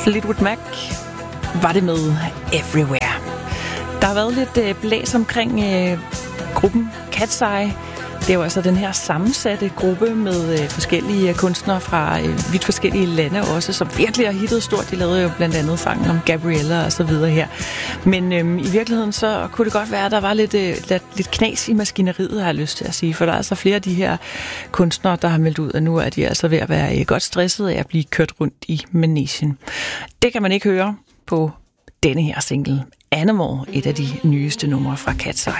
Fleetwood Mac var det med Everywhere. Der har været lidt blæs omkring gruppen Cat's Eye. Det er jo altså den her sammensatte gruppe med forskellige kunstnere fra vidt forskellige lande også, som virkelig har hittet stort. De lavede jo blandt andet sangen om Gabriella og så videre her. Men i virkeligheden så kunne det godt være, at der var lidt knas i maskineriet, har jeg lyst til at sige. For der er altså flere af de her kunstnere, der har meldt ud, at nu er de altså ved at være godt stressede af at blive kørt rundt i manegen. Det kan man ikke høre på denne her single Animal, et af de nyeste numre fra Cat's Eye.